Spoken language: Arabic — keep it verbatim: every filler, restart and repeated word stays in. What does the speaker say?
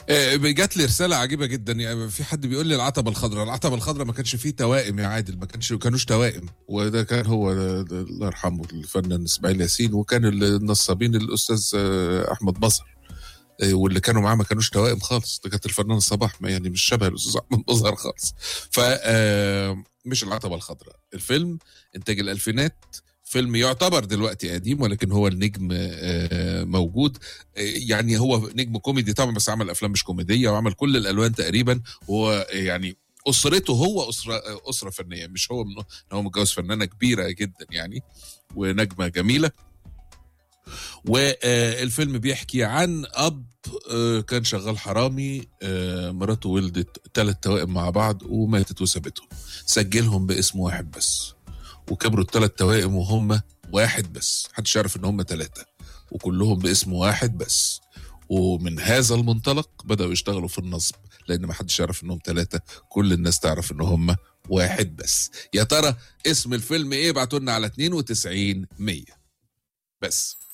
آه، جات لي رساله عجيبه جدا، يعني في حد بيقول لي العتبه الخضراء، العتبه الخضراء ما كانش فيه توائم يا عادل، ما كانش كانوش توائم، وده كان هو ده- ده الله يرحمه الفنان اسماعيل ياسين، وكان النصابين الاستاذ آه، احمد بصر، آه، واللي كانوا معاه ما كانوش توائم خالص، ده كانت الفنان صباح، ما يعني مش شبه الاستاذ احمد بصر خالص. ف آه، مش العتبه الخضراء، الفيلم انتاج الالفينات، فيلم يعتبر دلوقتي قديم ولكن هو النجم آه، موجود. آه، يعني هو نجم كوميدي طبعا، بس عمل افلام مش كوميديه وعمل كل الالوان تقريبا. هو يعني اسرته هو اسره آه، اسره فنيه، مش هو من هو متجوز فنانه كبيره جدا يعني، ونجمه جميله. والفيلم بيحكي عن اب آه، كان شغال حرامي، آه، مراته ولدت ثلاث توائم مع بعض وماتت وسابتهم، سجلهم باسم واحد بس، وكبروا الثلاث توائم وهم واحد بس، محدش يعرف ان هم ثلاثة، وكلهم باسم واحد بس. ومن هذا المنطلق بدأوا يشتغلوا في النصب، لان محدش يعرف انهم ثلاثة، كل الناس تعرف ان هم واحد بس. يا ترى اسم الفيلم ايه؟ ابعتوا لنا على اتنين وتسعين مية بس.